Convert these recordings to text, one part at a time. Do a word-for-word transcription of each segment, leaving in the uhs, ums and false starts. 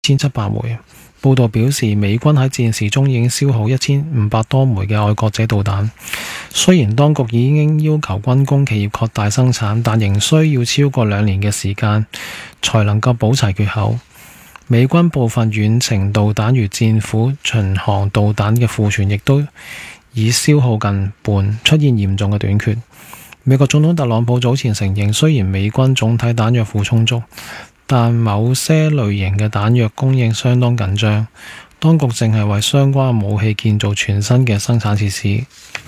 千七百枚。報道表示，美軍喺戰事中已經消耗一千五百多枚嘅愛國者導彈。雖然當局已經要求軍工企業擴大生產，但仍需要超過兩年嘅時間才能夠補齊缺口。美軍部分遠程導彈如戰斧巡航導彈嘅庫存亦都已消耗近半，出現嚴重嘅短缺。美國總統特朗普早前承認，雖然美軍總體彈藥庫充足，但某些類型嘅彈藥供應相當緊張，當局正係為相關武器建造全新嘅生產設施。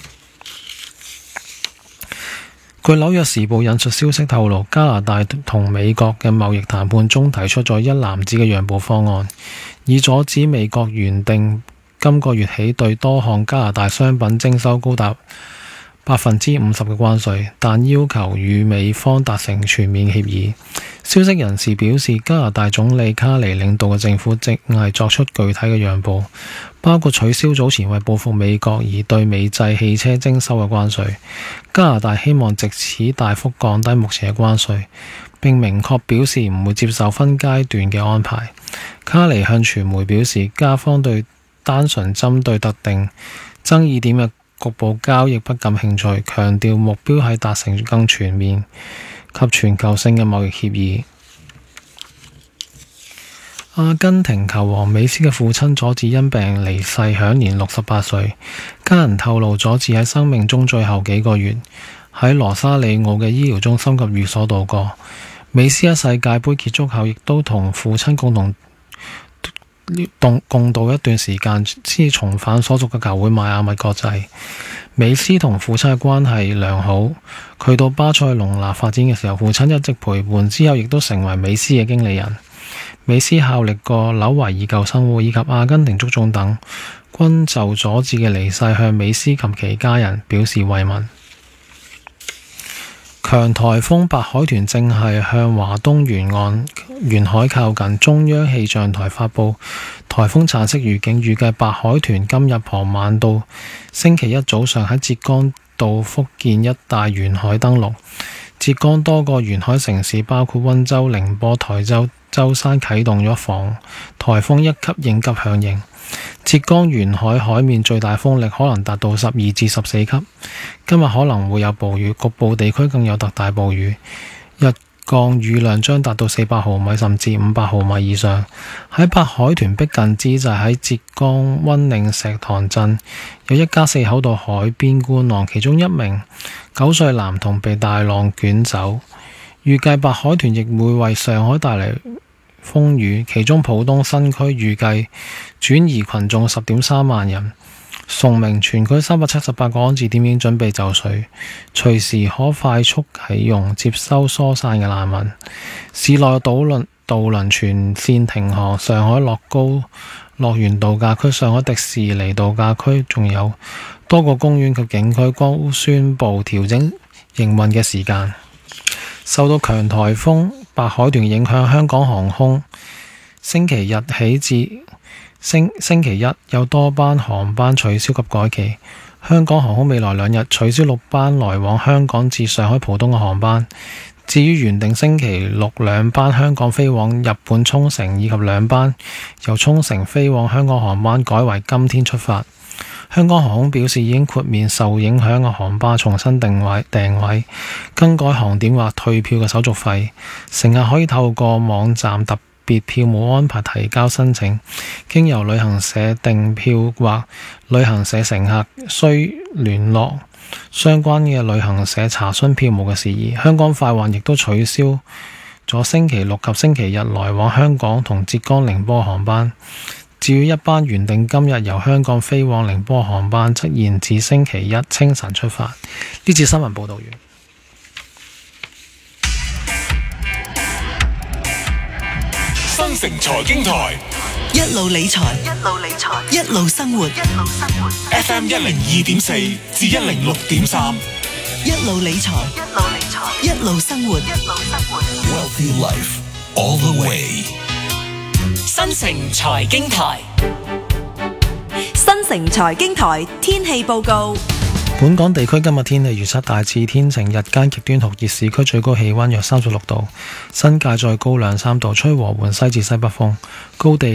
據紐約時報引述消息透露，加拿大同美國嘅貿易談判中提出咗一籃子嘅讓步方案，以阻止美國原定今個月起對多項加拿大商品徵收高達百分之五十嘅關稅，但要求與美方達成全面協議。消息人士表示，加拿大總理卡尼領導嘅政府正係作出具體嘅讓步，包括取消早前為報復美國而對美製汽車徵收嘅關稅。加拿大希望藉此大幅降低目前嘅關稅，並明確表示唔會接受分階段嘅安排。卡尼向傳媒表示，加方對單純針對特定爭議點嘅局部交易不感興趣，強調目標係達成更全面及全球性嘅貿易協議。阿根廷球王美斯嘅父親佐治因病離世，享年六十八歲。家人透露，佐治喺生命中最後幾個月喺羅沙里奧嘅醫療中心及寓所度過。美斯喺世界盃結束後，亦都同父親共同共共度一段時間，先重返所屬嘅球會邁阿密國際。美斯同父親嘅關係良好，佢到巴塞隆拿發展嘅時候，父親一直陪伴，之後亦都成為美斯嘅經理人。美斯效力過紐維爾舊生活以及阿根廷足總等，均就佐治嘅離世向美斯及其家人表示慰問。強颱風白海豚正係向華東沿岸沿海靠近，中央氣象台發布颱風橙色預警，預計白海豚今日傍晚到星期一早上喺浙江到福建一帶沿海登陸。浙江多個沿海城市包括溫州、寧波、台州、舟山啟動咗防颱風一級應急響應。浙江沿海海面最大風力可能達到十二至十四級，今日可能會有暴雨，局部地區更有特大暴雨，日降雨量將達到四百毫米甚至五百毫米以上。喺白海豚逼近之際，喺浙江溫寧石塘鎮有一家四口到海邊觀浪，其中一名九歲男童被大浪捲走。預計白海豚亦會為上海帶嚟風雨，其中浦東新區預計轉移群眾十點三萬人。崇明全區三百七十八個安置點已經準備就緒，隨時可快速啟用接收疏散嘅難民。市內渡輪渡輪全線停航，上海樂高樂園度假區、上海迪士尼度假區仲有多個公園及景區均宣布調整營運嘅時間。受到強颱風白海豚影響，香港航空星期日起至星星期一有多班航班取消及改期。香港航空未來兩日取消六班來往香港至上海浦東嘅航班。至於原定星期六兩班香港飛往日本沖繩以及兩班由沖繩飛往香港航班改為今天出發。香港航空表示已經豁免受影響嘅航班重新定位訂位、更改航點或退票嘅手續費。乘客可以透過網站特別票務安排提交申請，經由旅行社訂票或旅行社乘客需聯絡相關嘅旅行社查詢票務嘅事宜。香港快運亦都取消咗星期六及星期日來往香港同浙江寧波航班。至於一班原定今日由香港飛往寧波航班，則延至星期一清晨出發。呢次新聞報道完。 新城財經台一路理財，一路理財，一路生活，一路生活。F M 一零二點四至一零六點三，一路理財，一路理財，一路生活，一路生活。Wealthy Life all the way。新城財經台， 新城財經台天氣報告。 本港地區今日天氣預測大致天晴，日間極端酷熱，市區最高氣溫約三十六度，新界再高兩三度，吹和緩西至西北風，高地